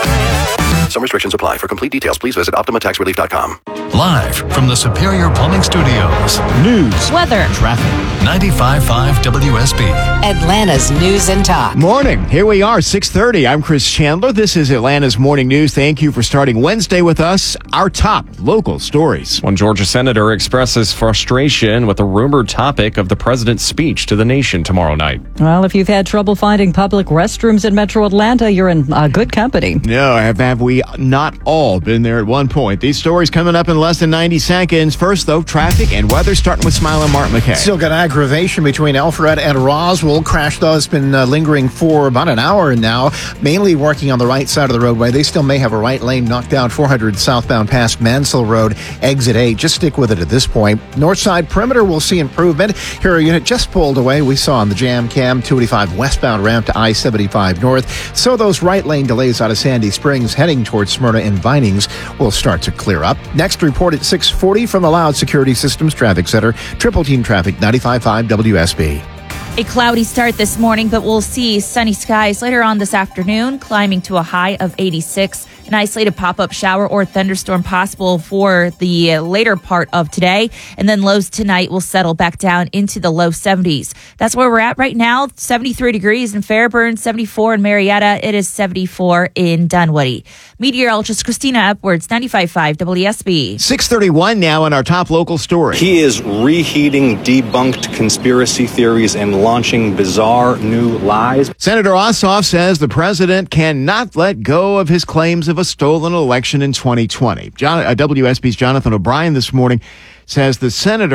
Some restrictions apply. For complete details, please visit optima tax relief dot com. Live from the Superior Plumbing Studios. News, weather, traffic. ninety-five point five W S B. Atlanta's News and Talk. Morning. Here we are, six thirty. I'm Chris Chandler. This is Atlanta's Morning News. Thank you for starting Wednesday with us. Our top local stories. One Georgia senator expresses frustration with the rumored topic of the president's speech to the nation tomorrow night. Well, if you've had trouble finding public restrooms in Metro Atlanta, you're in uh, good company. No, have, have we not all been there at one point? These stories coming up in less than ninety seconds. First, though, traffic and weather, starting with Smile and Mark McKay. Still got aggravation between Alpharetta and Roswell. Crash, though, has been uh, lingering for about an hour now, mainly working on the right side of the roadway. They still may have a right lane knocked down four hundred southbound past Mansell Road, exit eight. Just stick with it at this point. North side perimeter will see improvement. Here, a unit just pulled away. We saw on the jam cam, two eighty-five westbound ramp to I seventy-five north. So those right lane delays out of Sandy Springs heading towards Smyrna and Vinings will start to clear up. Next report at six forty from the Loud Security Systems Traffic Center. Triple Team Traffic, ninety-five point five W S B. A cloudy start this morning, but we'll see sunny skies later on this afternoon, climbing to a high of eighty-six. An isolated pop-up shower or thunderstorm possible for the later part of today. And then lows tonight will settle back down into the low seventies. That's where we're at right now. seventy-three degrees in Fairburn, seventy-four in Marietta. It is seventy-four in Dunwoody. Meteorologist Christina Upwards, ninety-five point five W S B. six thirty-one now in our top local story. He is reheating debunked conspiracy theories and launching bizarre new lies. Senator Ossoff says the president cannot let go of his claims of a stolen election in twenty twenty. John, uh, W S B's Jonathan O'Brien this morning says the senator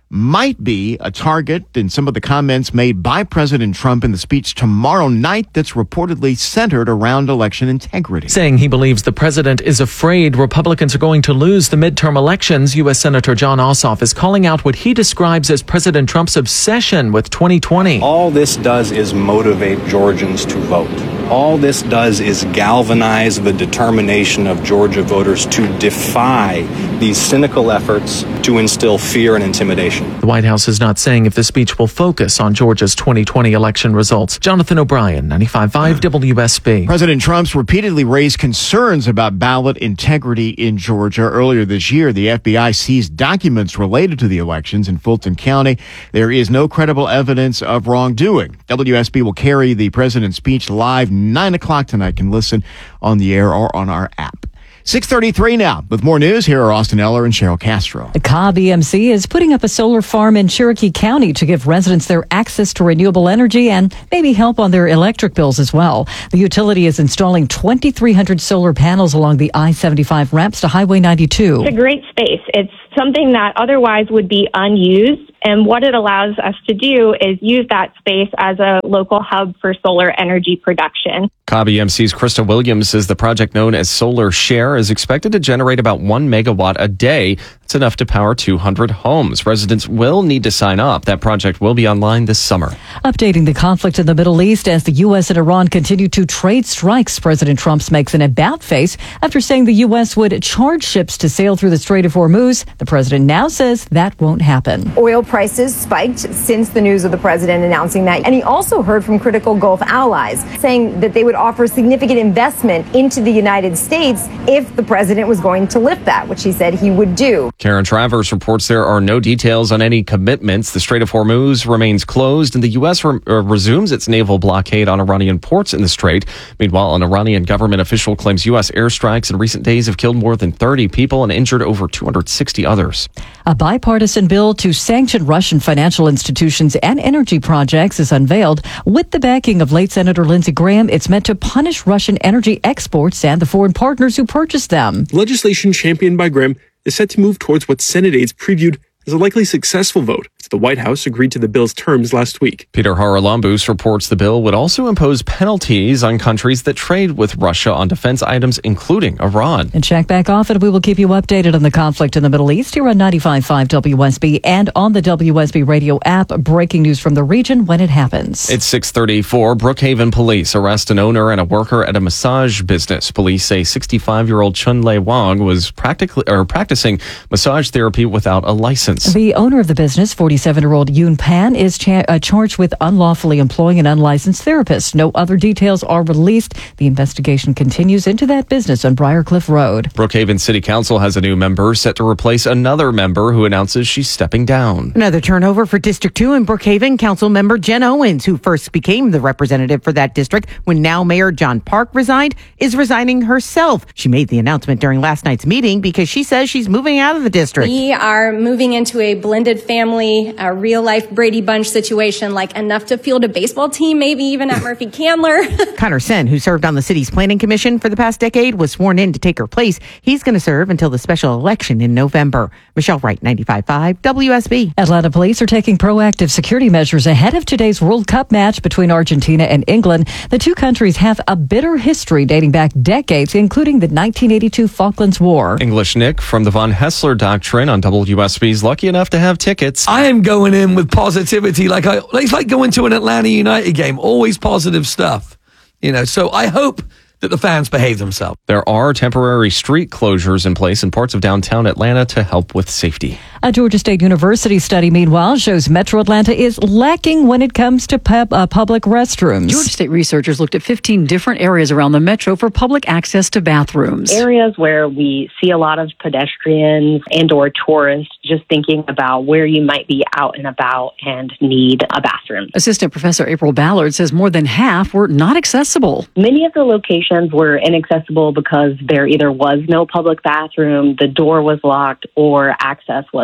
might be a target in some of the comments made by President Trump in the speech tomorrow night that's reportedly centered around election integrity. Saying he believes the president is afraid Republicans are going to lose the midterm elections, U S Senator Jon Ossoff is calling out what he describes as President Trump's obsession with twenty twenty. All this does is motivate Georgians to vote. All this does is galvanize the determination of Georgia voters to defy these cynical efforts to instill fear and intimidation. The White House is not saying if the speech will focus on Georgia's twenty twenty election results. Jonathan O'Brien, ninety-five point five W S B. President Trump's repeatedly raised concerns about ballot integrity in Georgia. Earlier this year, the F B I seized documents related to the elections in Fulton County. There is no credible evidence of wrongdoing. W S B will carry the president's speech live nine o'clock tonight. Can listen on the air or on our app. six thirty-three now. With more news, here are Austin Eller and Cheryl Castro. The Cobb E M C is putting up a solar farm in Cherokee County to give residents their access to renewable energy and maybe help on their electric bills as well. The utility is installing twenty-three hundred solar panels along the I seventy-five ramps to Highway ninety-two. It's a great space. It's something that otherwise would be unused. And what it allows us to do is use that space as a local hub for solar energy production. Cobb E M C's Krista Williams says the project known as Solar Share is expected to generate about one megawatt a day. That's enough to power two hundred homes. Residents will need to sign up. That project will be online this summer. Updating the conflict in the Middle East as the U S and Iran continue to trade strikes, President Trump makes an about face after saying the U S would charge ships to sail through the Strait of Hormuz. The president now says that won't happen. Oil prices spiked since the news of the president announcing that. And he also heard from critical Gulf allies saying that they would offer significant investment into the United States if the president was going to lift that, which he said he would do. Karen Travers reports there are no details on any commitments. The Strait of Hormuz remains closed, and the U S re- uh, resumes its naval blockade on Iranian ports in the strait. Meanwhile, an Iranian government official claims U S airstrikes in recent days have killed more than thirty people and injured over two hundred sixty others. A bipartisan bill to sanction Russian financial institutions and energy projects is unveiled. With the backing of late Senator Lindsey Graham, it's meant to punish Russian energy exports and the foreign partners who purchased them. Legislation championed by Graham is set to move towards what Senate aides previewed as a likely successful vote, as the White House agreed to the bill's terms last week. Peter Haralambous reports the bill would also impose penalties on countries that trade with Russia on defense items, including Iran. And check back often. We will keep you updated on the conflict in the Middle East here on ninety-five point five W S B and on the W S B radio app. Breaking news from the region when it happens. It's six thirty-four. Brookhaven police arrest an owner and a worker at a massage business. Police say sixty-five-year-old Chun Lei Wang was practically or practicing massage therapy without a license. The owner of the business, forty-seven-year-old Yoon Pan, is cha- uh, charged with unlawfully employing an unlicensed therapist. No other details are released. The investigation continues into that business on Briarcliff Road. Brookhaven City Council has a new member set to replace another member who announces she's stepping down. Another turnover for District two in Brookhaven. Council member Jen Owens, who first became the representative for that district when now Mayor John Park resigned, is resigning herself. She made the announcement during last night's meeting because she says she's moving out of the district. We are moving into a blended family, a real life Brady Bunch situation, like enough to field a baseball team, maybe even at Murphy Candler. Connor Sen, who served on the city's planning commission for the past decade, was sworn in to take her place. He's going to serve until the special election in November. Michelle Wright, ninety-five point five W S B. Atlanta police are taking proactive security measures ahead of today's World Cup match between Argentina and England. The two countries have a bitter history dating back decades, including the nineteen eighty-two Falklands War. English Nick from the Von Hessler Doctrine on W S B's lucky enough to have tickets. I am going in with positivity. Like I, it's like going to an Atlanta United game. Always positive stuff. You know, so I hope that the fans behave themselves. There are temporary street closures in place in parts of downtown Atlanta to help with safety. A Georgia State University study, meanwhile, shows Metro Atlanta is lacking when it comes to pub, uh, public restrooms. Georgia State researchers looked at fifteen different areas around the metro for public access to bathrooms. Areas where we see a lot of pedestrians and or tourists, just thinking about where you might be out and about and need a bathroom. Assistant Professor April Ballard says more than half were not accessible. Many of the locations were inaccessible because there either was no public bathroom, the door was locked, or access was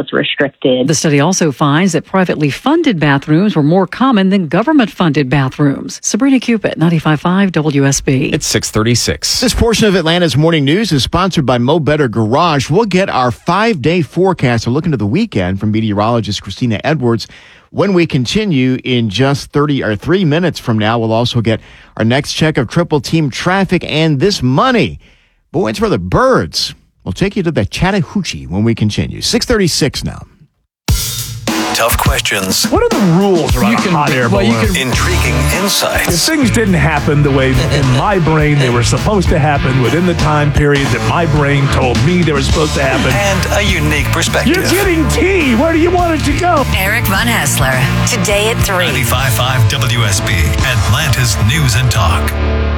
was restricted. The study also finds that privately funded bathrooms were more common than government-funded bathrooms. Sabrina Cupid, ninety-five point five W S B. It's six thirty-six. This portion of Atlanta's Morning News is sponsored by Mo Better Garage. We'll get our five-day forecast, a look into the weekend from meteorologist Christina Edwards. When we continue in just thirty or three minutes from now, we'll also get our next check of triple team traffic and this money. Boy, it's for the birds. We'll take you to the Chattahoochee when we continue. six thirty-six now. Tough questions. What are the rules around You a can- hot air well, balloon? you can- Intriguing insights. If things didn't happen the way in my brain they were supposed to happen within the time period that my brain told me they were supposed to happen. And a unique perspective. You're getting tea. Where do you want it to go? Eric Von Hassler, today at three. ninety-five point five W S B, Atlanta's News and Talk.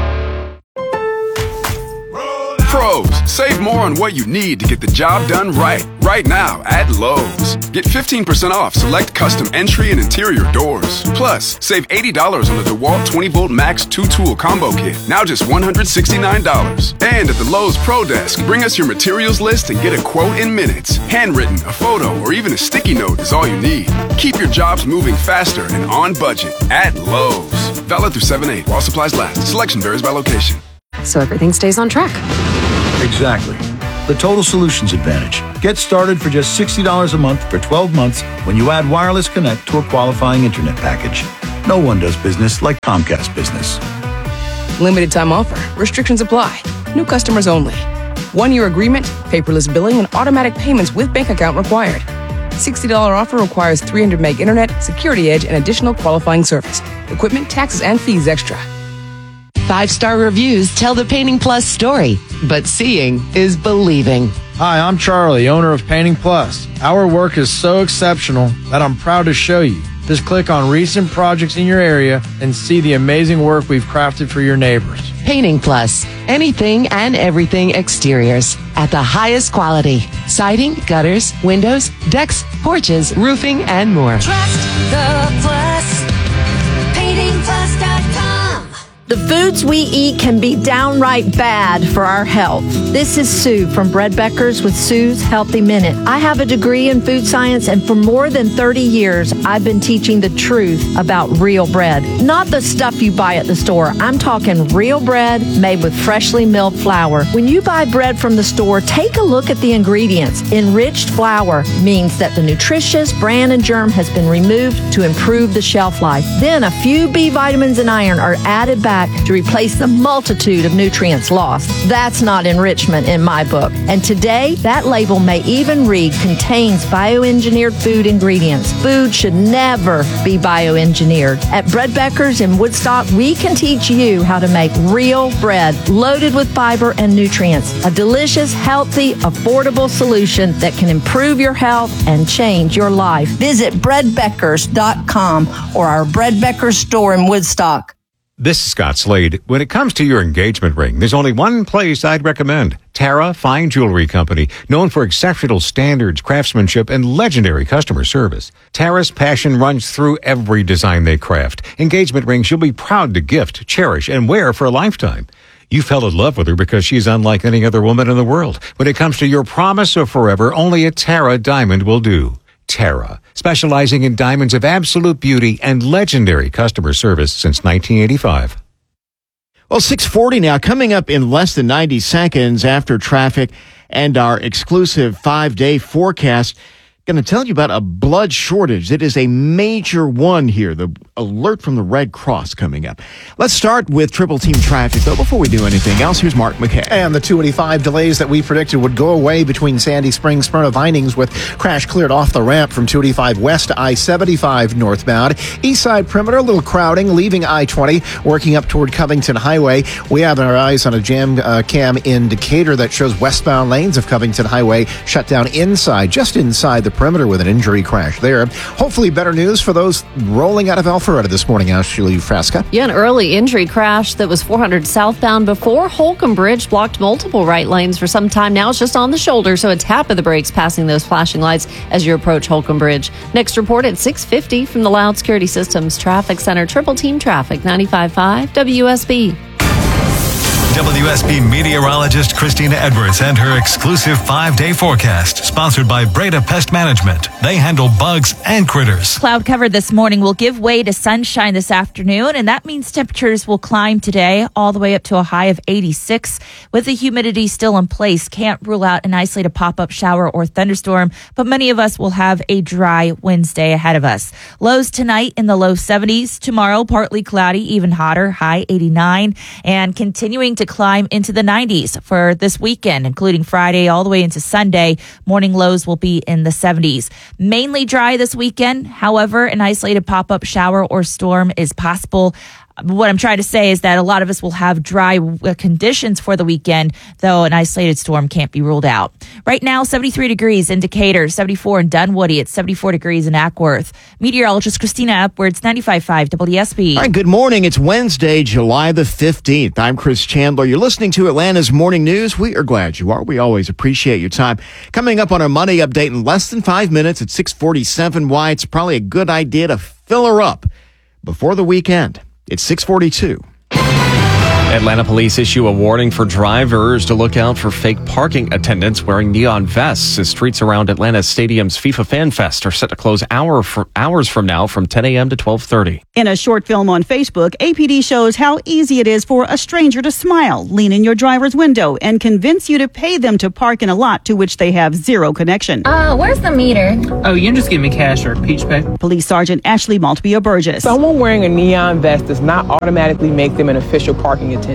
Pros, save more on what you need to get the job done right. Right now at Lowe's. Get fifteen percent off select custom entry and interior doors. Plus, save eighty dollars on the DeWalt twenty volt Max two tool combo kit. Now just one hundred sixty-nine dollars. And at the Lowe's Pro Desk, bring us your materials list and get a quote in minutes. Handwritten, a photo, or even a sticky note is all you need. Keep your jobs moving faster and on budget at Lowe's. Valid through seven eight while supplies last. Selection varies by location. So everything stays on track. Exactly. The Total Solutions Advantage. Get started for just sixty dollars a month for twelve months when you add Wireless Connect to a qualifying internet package. No one does business like Comcast Business. Limited time offer. Restrictions apply. New customers only. One-year agreement, paperless billing, and automatic payments with bank account required. sixty dollars offer requires three hundred meg internet, security edge, and additional qualifying service. Equipment, taxes, and fees extra. Five-star reviews tell the Painting Plus story, but seeing is believing. Hi, I'm Charlie, owner of Painting Plus. Our work is so exceptional that I'm proud to show you. Just click on recent projects in your area and see the amazing work we've crafted for your neighbors. Painting Plus, anything and everything exteriors at the highest quality. Siding, gutters, windows, decks, porches, roofing, and more. Trust the Plus. painting plus dot com. The foods we eat can be downright bad for our health. This is Sue from Bread Beckers with Sue's Healthy Minute. I have a degree in food science, and for more than thirty years, I've been teaching the truth about real bread. Not the stuff you buy at the store. I'm talking real bread made with freshly milled flour. When you buy bread from the store, take a look at the ingredients. Enriched flour means that the nutritious bran and germ has been removed to improve the shelf life. Then a few B vitamins and iron are added back to replace the multitude of nutrients lost. That's not enrichment in my book. And today, that label may even read contains bioengineered food ingredients. Food should never be bioengineered. At Bread Beckers in Woodstock, we can teach you how to make real bread loaded with fiber and nutrients. A delicious, healthy, affordable solution that can improve your health and change your life. Visit bread beckers dot com or our Bread Beckers store in Woodstock. This is Scott Slade. When it comes to your engagement ring, there's only one place I'd recommend. Tara Fine Jewelry Company, known for exceptional standards, craftsmanship, and legendary customer service. Tara's passion runs through every design they craft. Engagement rings you'll be proud to gift, cherish, and wear for a lifetime. You fell in love with her because she's unlike any other woman in the world. When it comes to your promise of forever, only a Tara diamond will do. Tara, specializing in diamonds of absolute beauty and legendary customer service since nineteen eighty-five. Well, six forty now, coming up in less than ninety seconds after traffic and our exclusive five-day forecast. Going to tell you about a blood shortage. It is a major one here. The alert from the Red Cross coming up. Let's start with triple team traffic, though. Before we do anything else, here's Mark McKay. And the two eighty-five delays that we predicted would go away between Sandy Springs, Smyrna, Vinings, with crash cleared off the ramp from two eighty-five west to I seventy-five northbound. East side perimeter, a little crowding, leaving I twenty, working up toward Covington Highway. We have our eyes on a jam uh, cam indicator that shows westbound lanes of Covington Highway shut down inside, just inside the perimeter with an injury crash there. Hopefully better news for those rolling out of Alpharetta this morning, Ashley Frasca. Yeah, an early injury crash that was four hundred southbound before Holcomb Bridge blocked multiple right lanes for some time now. It's just on the shoulder, so a tap of the brakes passing those flashing lights as you approach Holcomb Bridge. Next report at six fifty from the Loud Security Systems Traffic Center. Triple Team Traffic, ninety-five point five W S B. W S B meteorologist Christina Edwards and her exclusive five-day forecast, sponsored by Breda Pest Management. They handle bugs and critters. Cloud cover this morning will give way to sunshine this afternoon, and that means temperatures will climb today all the way up to a high of eighty-six. With the humidity still in place, can't rule out an isolated pop-up shower or thunderstorm, but many of us will have a dry Wednesday ahead of us. Lows tonight in the low seventies. Tomorrow, partly cloudy, even hotter, high eighty-nine, and continuing to climb into the nineties for this weekend, including Friday all the way into Sunday. Morning lows will be in the seventies. Mainly dry this weekend. However, an isolated pop-up shower or storm is possible. What I'm trying to say is that a lot of us will have dry conditions for the weekend, though an isolated storm can't be ruled out. Right now, seventy-three degrees in Decatur, seventy-four in Dunwoody, it's seventy-four degrees in Ackworth. Meteorologist Christina Edwards, ninety-five point five W S B. All right, good morning. It's Wednesday, July the fifteenth. I'm Chris Chandler. You're listening to Atlanta's Morning News. We are glad you are. We always appreciate your time. Coming up on our money update in less than five minutes at six forty-seven, why it's probably a good idea to fill her up before the weekend. It's six forty-two. Atlanta police issue a warning for drivers to look out for fake parking attendants wearing neon vests as streets around Atlanta Stadium's FIFA Fan Fest are set to close hour for, hours from now from ten a.m. to twelve thirty. In a short film on Facebook, A P D shows how easy it is for a stranger to smile, lean in your driver's window, and convince you to pay them to park in a lot to which they have zero connection. Uh, where's the meter? Oh, you can just give me cash or peach pay. Police Sergeant Ashley Maltbia Burgess. Someone wearing a neon vest does not automatically make them an official parking attendant.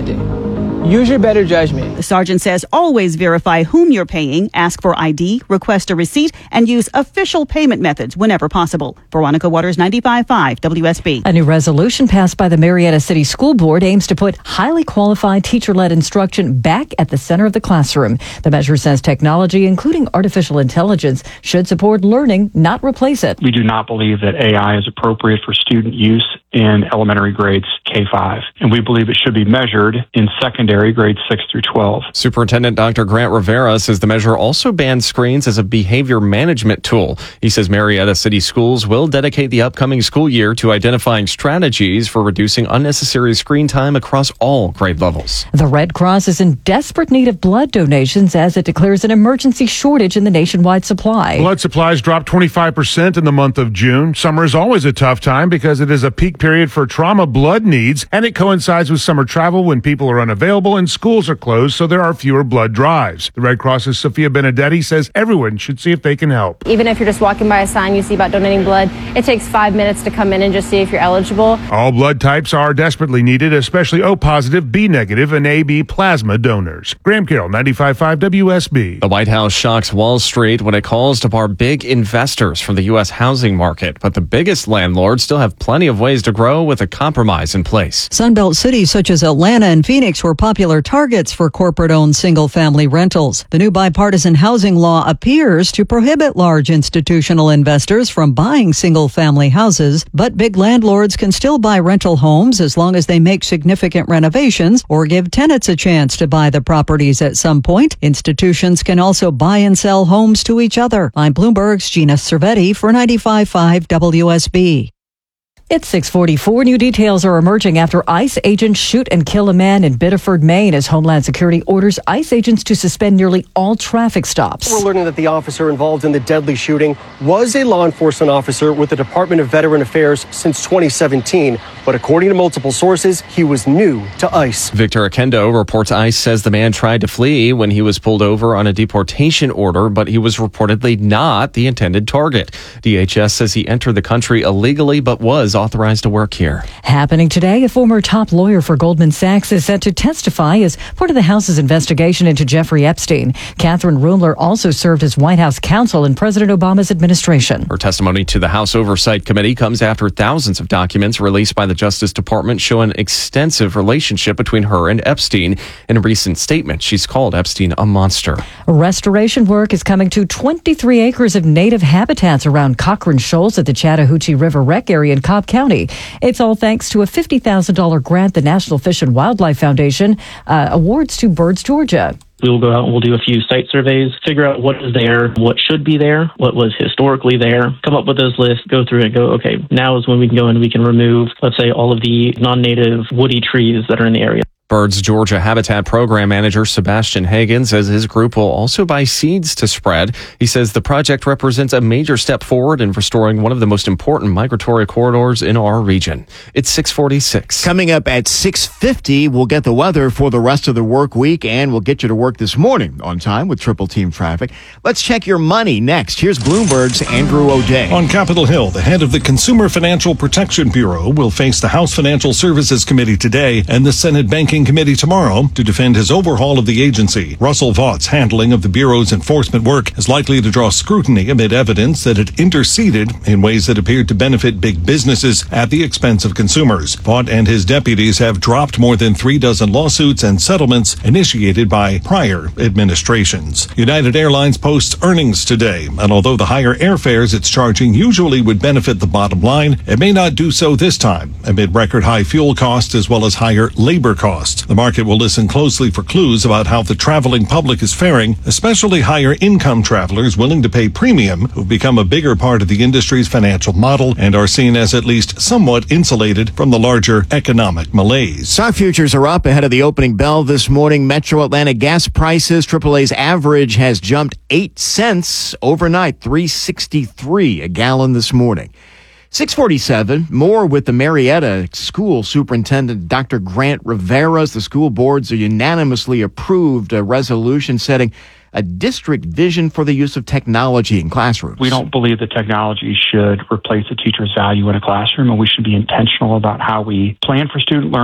Use your better judgment. The sergeant says always verify whom you're paying, ask for I D, request a receipt, and use official payment methods whenever possible. Veronica Waters, ninety-five point five W S B. A new resolution passed by the Marietta City School Board aims to put highly qualified teacher-led instruction back at the center of the classroom. The measure says technology, including artificial intelligence, should support learning, not replace it. We do not believe that A I is appropriate for student use in elementary grades K five, and we believe it should be measured in secondary grades six through twelve. Superintendent Doctor Grant Rivera says the measure also bans screens as a behavior management tool. He says Marietta City Schools will dedicate the upcoming school year to identifying strategies for reducing unnecessary screen time across all grade levels. The Red Cross is in desperate need of blood donations as it declares an emergency shortage in the nationwide supply. Blood supplies dropped twenty-five percent in the month of June. Summer is always a tough time because it is a peak period for trauma blood needs, and it coincides with summer travel when people are unavailable and schools are closed, so there are fewer blood drives. The Red Cross's Sophia Benedetti says everyone should see if they can help. Even if you're just walking by a sign you see about donating blood, it takes five minutes to come in and just see if you're eligible. All blood types are desperately needed, especially O positive, B negative, and A B plasma donors. Graham Carroll, ninety-five point five W S B. The White House shocks Wall Street when it calls to bar big investors from the U S housing market, but the biggest landlords still have plenty of ways to grow with a compromise in place. Sunbelt cities such as Atlanta and Phoenix were popular targets for corporate-owned single-family rentals. The new bipartisan housing law appears to prohibit large institutional investors from buying single-family houses, but big landlords can still buy rental homes as long as they make significant renovations or give tenants a chance to buy the properties at some point. Institutions can also buy and sell homes to each other. I'm Bloomberg's Gina Cervetti for ninety-five point five W S B. It's six forty-four. New details are emerging after ICE agents shoot and kill a man in Biddeford, Maine, as Homeland Security orders ICE agents to suspend nearly all traffic stops. We're learning that the officer involved in the deadly shooting was a law enforcement officer with the Department of Veteran Affairs since twenty seventeen. But according to multiple sources, he was new to ICE. Victor Akendo reports ICE says the man tried to flee when he was pulled over on a deportation order, but he was reportedly not the intended target. D H S says he entered the country illegally but was authorized to work here. Happening today, a former top lawyer for Goldman Sachs is set to testify as part of the House's investigation into Jeffrey Epstein. Catherine Rumler also served as White House counsel in President Obama's administration. Her testimony to the House Oversight Committee comes after thousands of documents released by the Justice Department show an extensive relationship between her and Epstein. In a recent statement, she's called Epstein a monster. Restoration work is coming to twenty-three acres of native habitats around Cochrane Shoals at the Chattahoochee River Rec area in Cobb County. It's all thanks to a fifty thousand dollars grant the National Fish and Wildlife Foundation uh, awards to Birds Georgia. We'll go out and we'll do a few site surveys, figure out what is there, what should be there, what was historically there, come up with those lists, go through it, go, okay, now is when we can go and we can remove, let's say, all of the non-native woody trees that are in the area. Birds Georgia Habitat Program Manager Sebastian Hagen says his group will also buy seeds to spread. He says the project represents a major step forward in restoring one of the most important migratory corridors in our region. It's six forty-six. Coming up at six fifty, we'll get the weather for the rest of the work week, and we'll get you to work this morning on time with Triple Team Traffic. Let's check your money next. Here's Bloomberg's Andrew O'Day. On Capitol Hill, the head of the Consumer Financial Protection Bureau will face the House Financial Services Committee today and the Senate Banking Committee tomorrow to defend his overhaul of the agency. Russell Vaught's handling of the Bureau's enforcement work is likely to draw scrutiny amid evidence that it interceded in ways that appeared to benefit big businesses at the expense of consumers. Vaught and his deputies have dropped more than three dozen lawsuits and settlements initiated by prior administrations. United Airlines posts earnings today, and although the higher airfares it's charging usually would benefit the bottom line, it may not do so this time amid record high fuel costs as well as higher labor costs. The market will listen closely for clues about how the traveling public is faring, especially higher income travelers willing to pay premium who've become a bigger part of the industry's financial model and are seen as at least somewhat insulated from the larger economic malaise. Stock futures are up ahead of the opening bell this morning. Metro Atlanta gas prices, triple A's average has jumped eight cents overnight, three sixty-three a gallon this morning. six forty-seven, more with the Marietta School Superintendent Doctor Grant Rivera. The school boards are unanimously approved a resolution setting a district vision for the use of technology in classrooms. We don't believe that technology should replace the teacher's value in a classroom, and we should be intentional about how we plan for student learning.